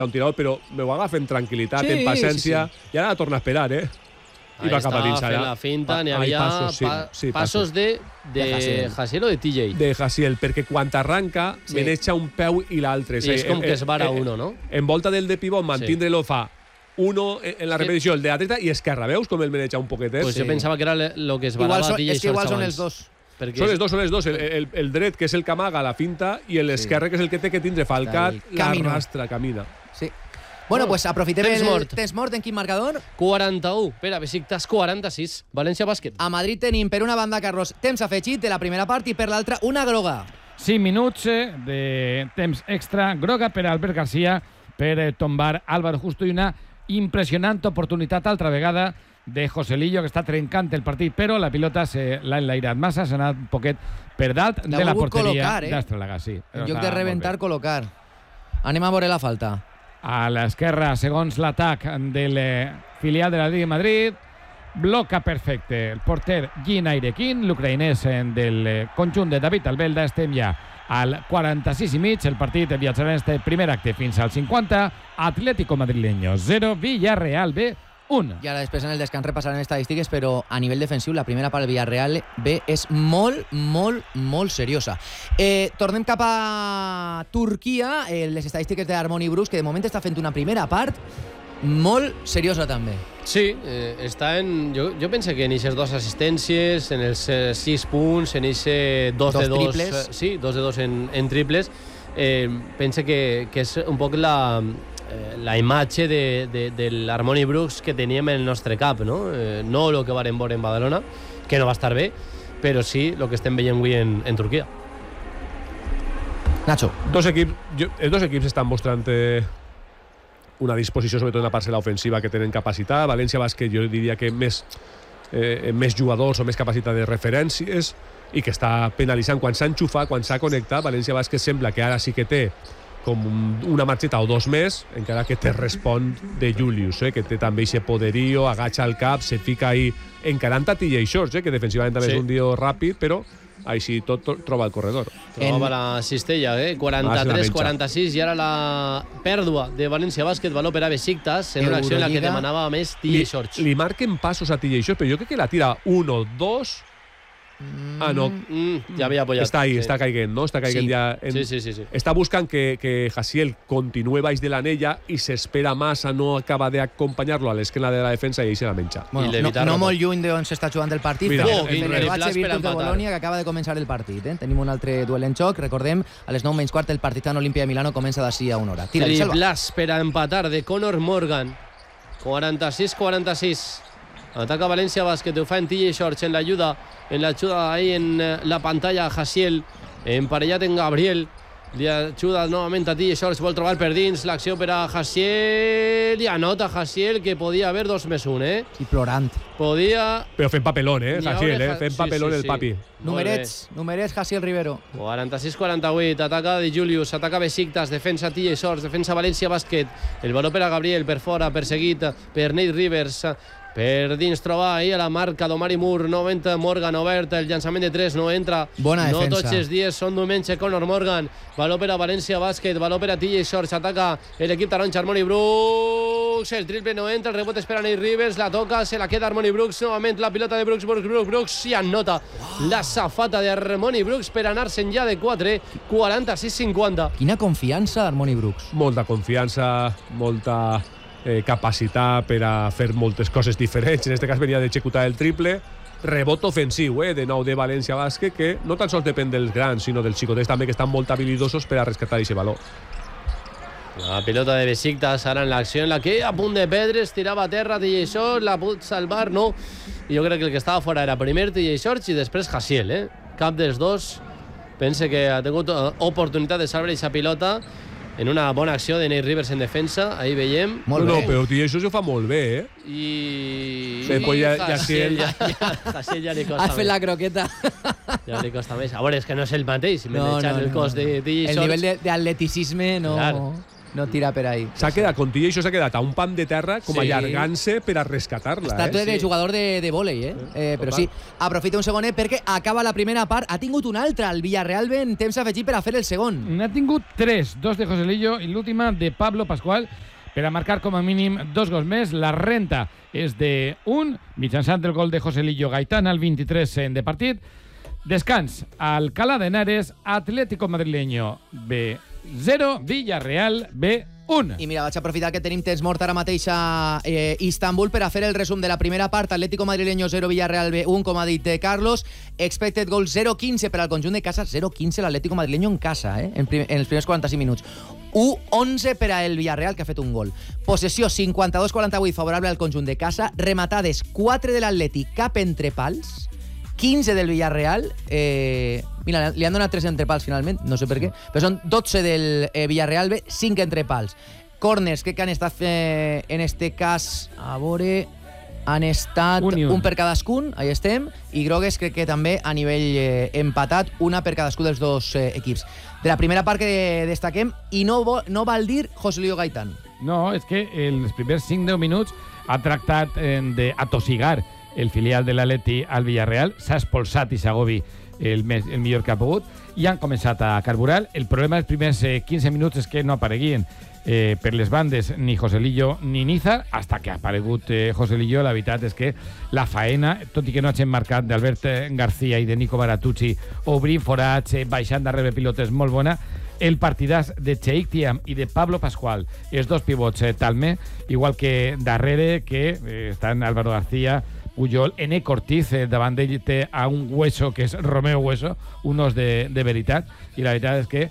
un tirador, però me ho agafa amb tranquil·litat, Sí, en paciència, sí. i ara torna a esperar, I va cap a dins ara. La finta, n'hi havia passos de Jasiel o de TJ? De Jasiel, perquè quan arranca meneja un peu i l'altre. I és com que es vara uno, no? En volta del de pivot, mantindre-lo fa uno en la repetició, el de la dreta i esquerra. Veus com el meneja un poquetet? Pues jo pensava que era lo que es varava TJ. És que igual són els dos. Són els dos. El dret, que és el que amaga la finta, i l'esquerre, que és el que té que tindre falcat, l'arrastra, camina. Sí. Bueno, pues aprofitem el temps mort. En quin marcador? 41. Espera, Besiktas 46. València Bàsquet. A Madrid tenim per una banda, Carlos, temps afegit de la primera part i per l'altra una groga. 5 minuts de temps extra. Groga per Albert García, per tombar Álvaro Justo, i una impressionant oportunitat altra vegada de Joselillo, que està trencant el partit, però la pilota l'ha enlairat massa, s'ha anat un poquet per dalt de la porteria d'Astralaga. En lloc de rebentar, col·locar. Anem a veure la falta. A l'esquerra, segons l'atac del filial de l'Atlètic de Madrid, bloca perfecte el porter Gina Irekin, l'ucraïnès del conjunt de David Albelda. Estem ja al 46 i mig. El partit viatjarà en este primer acte fins al 50. Atlético Madrileño 0, Villarreal B 1. I ara després en el descans repassarem estadístiques, però a nivell defensiu la primera part del Villarreal B és molt, molt, molt seriosa. Tornem cap a Turquia, les estadístiques de Harmony Brooks, que de moment està fent una primera part molt seriosa també. Sí, està en... Jo penso que en aquestes 2 assistències, en els 6 punts, en aquests 2 de 2... triples. Sí, 2 de 2 en triples. Penso que és un poc la imatge de l'Harmony Brooks que teníem en el nostre cap, no? No el que vàrem veure en Badalona, que no va estar bé, però sí el que estem veient avui en Turquia. Nacho. Els dos equips estan mostrant una disposició, sobretot en la parcel·la ofensiva, que tenen capacitat. València Bàsquet, jo diria que més jugadors o més capacitat de referències, i que està penalitzant quan s'ha enxufat, quan s'ha connectat. València Bàsquet sembla que ara sí que té com una marxeta o 2 més, encara que te respon de Julius, que té també aquest poderío, agacha el cap, se fica ahí encarant a TJ Shorts, que defensivament també és un dio ràpid, però així tot troba el corredor. Trobava la cistella, 43-46, i ara la pèrdua de València Bàsquet, valor per a Besiktas, en una acció en la que demanava més TJ Shorts. Li marquen passos a TJ Shorts, però jo crec que la tira 1, 2... no. Ja havia apoyat. Està ahí, està caiguent, no? Està caiguent ja... Sí. Està buscant que Jasiel continue baix de l'anella i s'espera massa, no acaba d'acompanyar-lo a l'esquena de la defensa i ell se la menja. Bueno, no molt lluny d'on s'està jugant el partit. Fenerbahçe Virtus de Bologna, que acaba de començar el partit. Tenim un altre duel en joc. Recordem, a les 9:15 el Partizan Olimpia de Milano comença d'ací a una hora. Triplàs per a empatar de Conor Morgan. 46-46. Ataca València Bàsquet, ho fa en TJ Shorts en l'ajuda ahí en la pantalla a Jasiel, emparellat en Gabriel, li ajuda novament a TJ Shorts, vol trobar per dins l'acció per a Jasiel, i anota Jasiel, que podia haver 2+1, I plorant. Podia... Però fent papelón, Jasiel, fent papelón el papi. Numerets Jasiel Rivero. 46-48, ataca de Julius, ataca Besiktas, defensa TJ Shorts, defensa València Bàsquet, el valor per a Gabriel, per fora, perseguit per Nate Rivers, per dins trobar ahí a la marca d'Omari Moore. Novament Morgan obert, el llançament de 3 no entra. Bona defensa. No tots els dies són diumenge. Conor Morgan, valor per a València Bàsquet, valor per a TJ Shorts, ataca l'equip taronja. Harmony Brooks, el triple no entra, el rebot espera Nate Rivers, la toca, se la queda Harmony Brooks, novament la pilota de Brooks, i annota la safata de Harmony Brooks per anar-se'n ja de 4, 46-50. Quina confiança Harmony Brooks. Molta confiança, molta capacitat per a fer moltes coses diferents. En aquest cas venia d'executar el triple. Rebot ofensiu, de nou de València Bàsquet, que no tan sols depèn dels grans, sinó dels xicotets també, que estan molt habilidosos per a rescatar aquest valor. La pilota de Besiktas ara en l'acció en la que a punt de perdre, es tirava a terra TJ Shorts, la pot salvar, no. I jo crec que el que estava fora era primer TJ Shorts i després Jasiel, Cap dels dos pense que ha tingut oportunitat de salvar aquesta pilota en una bona acció de Nate Rivers en defensa. Ahí veiem. No, però TJ Shorts ho fa molt bé, I Jasiel ja li costa has fet la croqueta. Ja li costa més. A veure, és que no és el mateix. El cos de TJ Shorts. El nivell d'atleticisme no... No tira per ahí. S'ha quedat, Contilla, això s'ha quedat a un pam de terra, com Sí. allargant-se per a rescatar-la. Està de jugador de vòlei, però sí, aprofita un segonet perquè acaba la primera part. Ha tingut una altra, el Villarreal B, en temps afegit per a fer el segon. N'ha tingut 3, 2 de Joselillo i l'última de Pablo Pascual per a marcar com a mínim 2 gols més. La renta és de 1, mitjançant el gol de Joselillo Gaitán al 23 de partit. Descans, Alcalá de Henares, Atlético Madrileño B0, Villarreal B1. I mira, vaig aprofitar que tenim temps mort ara mateix a Istanbul per a fer el resum de la primera part. Atlético Madrileño 0, Villarreal B1, com ha dit Carlos. Expected goal 0-15 per al conjunt de casa. 0-15 l'Atlético Madrileño en casa, en els primers 45 minuts. 1-11 per a el Villarreal, que ha fet un gol. Possessió 52-48 favorable al conjunt de casa. Rematades 4 de l'Atlètic cap entre pals. 15 del Villarreal. Mira, li han donat 3 entre pals finalment, no sé per què, però són 12 del Villarreal B, 5 entre pals. Corners, crec que han estat en este cas, a veure, han estat un per cadascun, ahí estem, i grogues crec que també a nivell empatat, una per cadascun dels dos equips. De la primera part que destaquem, i no val dir Joselillo Gaitán. No, és que els primers 5-10 minuts ha tractat d'atosigar el filial de l'Atleti al Villarreal, s'ha expulsat i Segovi el millor que ha pogut, i han començat a carburar. El problema dels primers 15 minuts és que no apareguien per les bandes ni Joselillo ni Nízar, hasta que ha aparegut Joselillo. La veritat és que la faena, tot i que no hagin marcat d'Albert García i de Nico Baratucci, obrint forats, baixant a rebre pilotes, molt bona. El partidàs de Cheikh Thiam i de Pablo Pascual, els dos pivots Talme, igual que darrere que estan Álvaro García, Puyol, Ené Cortiz, davant d'ell té a un hueso que és Romeo Hueso, un os de veritat, i la veritat és que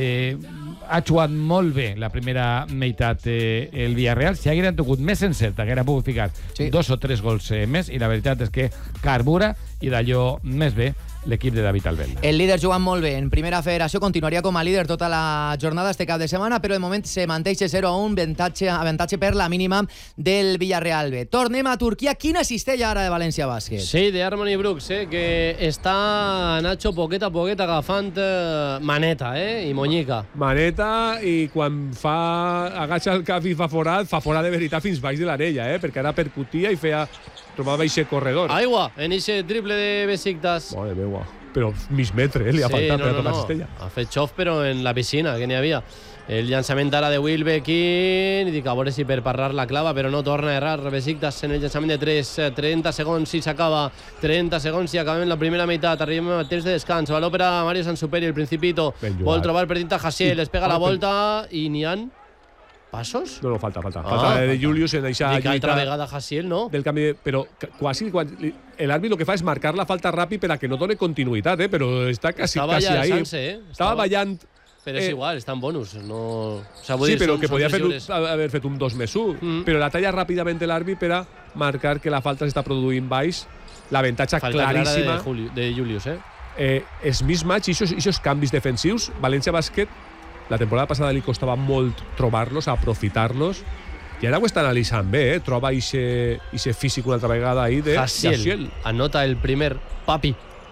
ha jugat molt bé la primera meitat el Villarreal. Si hagueren tingut més encert, haguera pogut ficar 2 o 3 gols més, i la veritat és que carbura, i d'allò més bé l'equip de David Albelda. El líder jugant molt bé en primera federació, continuaria com a líder tota la jornada este cap de setmana, però de moment se manté 0-1, avantatge per la mínima del Villarreal B. Tornem a Turquia. Quina cistella ara de València Bàsquet? Sí, de Harmony Brooks, que està, Nacho, poquet a poquet agafant maneta, i monyica. Maneta, i quan agacha el cap i fa forat de veritat fins baix de l'anella, perquè ara percutia i trobava aquest corredor. Aigua, en aquest triple de Besiktas. Mare meva, però mig metre, li ha faltat per a tocar cistella. Ha fet xof, però en la piscina, que n'hi havia. El llançament ara de Wilbekin, i dic a veure si per parlar la clava, però no torna a errar Besiktas en el llançament de 3. 30 segons i s'acaba. 30 segons i acabem la primera meitat. Arribem al temps de descans. Valor per a Mario Sansuperi, el Principito. Vol trobar per dintre Hasiel, es pega la volta i n'hi han passos? No, falta. Falta de Julius en aquesta lluita. Altra vegada Hasiel, no? Del canvi, però quasi l'àrbit el que fa és marcar la falta ràpid per a que no doni continuïtat, però està quasi ahí. Estava ballant. Però és igual, està en bonus. No... Sí, però que podia haver fet un 2+1, però la talla ràpidament l'àrbit per a marcar que la falta s'està produint baix. L'avantatge claríssima de Julius, els mismatch i aquests canvis defensius, València Bàsquet, la temporada passada li costava molt trobar-los, aprofitar-los, i ara ho està analitzant bé, troba ixe físic una altra vegada ahí de Hasiel. Anota el primer Papi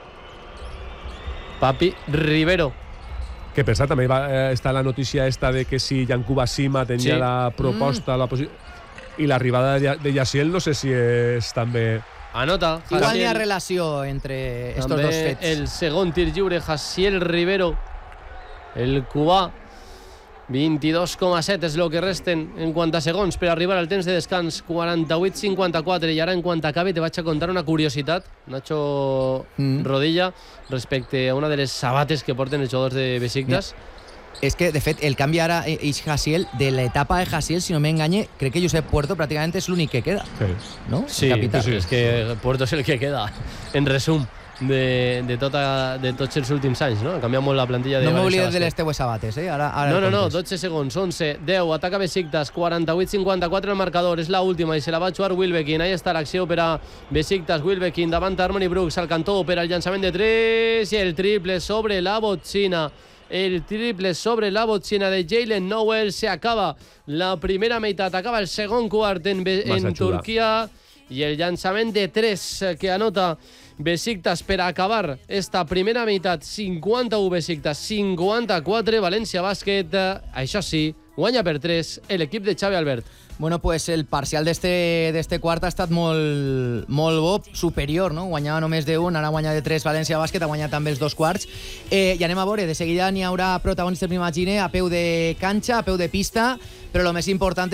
Rivero. Que per cert, també va estar la notícia esta de que si Yankuba Sima tenia la proposta, i l'arribada de Hasiel, no sé si és també... Anota. Igual hi ha relació entre estos dos fets. El segon tir lliure, Hasiel Rivero, el cubà. 22,7 és el que resten en quant a segons per arribar al temps de descans. 48-54. I ara, en quant acabi, te vaig a contar una curiositat, Nacho Rodilla, respecte a una de les sabates que porten els jugadors de Besiktas. És que, de fet, el canvi ara és Hasiel, de l'etapa de Hasiel, si no m'enganye, crec que Josep Puerto pràcticament és l'únic que queda. ¿No? Sí, és que Puerto és el que queda. En resum, de tots els últims anys, no? Ha canviat molt la plantilla de València. No m'oblides de les teues sabates, Ara no, 12 segons, 11, 10, ataca Besiktas, 48-54 el marcador, és l'última i se la va jugar Wilbekin. Ahí està l'acció per a Besiktas, Wilbekin davant Harmony Brooks, al cantó per al llançament de 3 i el triple sobre la botzina. El triple sobre la botzina de Jalen Nowell. Se acaba la primera meitat, acaba el segon quart en Turquia, i el llançament de 3 que anota Besiktas per acabar esta primera meitat. 51 Besiktas, 54 València Bàsquet. Això sí, guanya per 3 l'equip de Xavi Albert. Bueno, pues el parcial d'este quart ha estat molt bo, superior, no? Guanyava només de 1, ara guanya de 3 València Bàsquet, ha guanyat també els 2 quarts. I anem a veure, de seguida n'hi haurà protagonistes, m'imagine, a peu de canxa, a peu de pista, però el més important